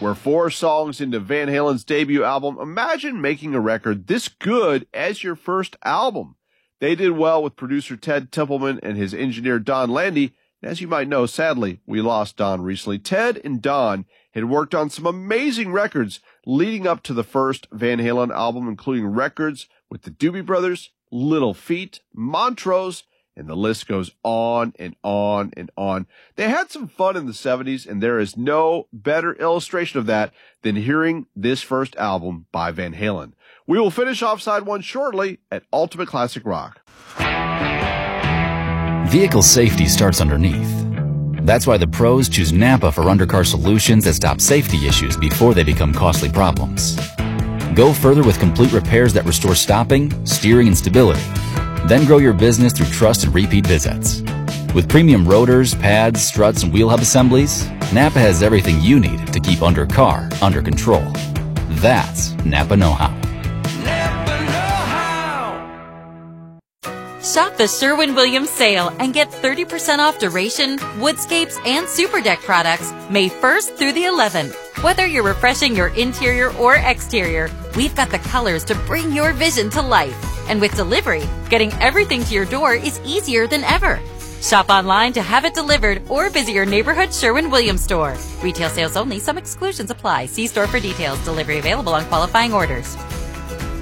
We're 4 songs into Van Halen's debut album. Imagine making a record this good as your first album. They did well with producer Ted Templeman and his engineer Don Landy. As you might know, sadly, we lost Don recently. Ted and Don had worked on some amazing records leading up to the first Van Halen album, including records with the Doobie Brothers, Little Feat, Montrose, and the list goes on and on and on. They had some fun in the 70s, and there is no better illustration of that than hearing this first album by Van Halen. We will finish off side 1 shortly at Ultimate Classic Rock. Vehicle safety starts underneath. That's why the pros choose Napa for undercar solutions that stop safety issues before they become costly problems. Go further with complete repairs that restore stopping, steering, and stability. Then grow your business through trust and repeat visits. With premium rotors, pads, struts, and wheel hub assemblies, Napa has everything you need to keep undercar under control. That's Napa know-how. Shop the Sherwin-Williams sale and get 30% off Duration, Woodscapes, and Super Deck products May 1st through the 11th. Whether you're refreshing your interior or exterior, we've got the colors to bring your vision to life. And with delivery, getting everything to your door is easier than ever. Shop online to have it delivered or visit your neighborhood Sherwin-Williams store. Retail sales only. Some exclusions apply. See store for details. Delivery available on qualifying orders.